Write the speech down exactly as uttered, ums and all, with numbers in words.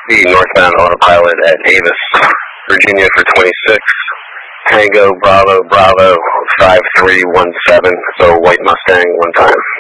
the northbound autopilot at Avis, Virginia for twenty-six. Tango Bravo Bravo five three one seven. So White Mustang one time.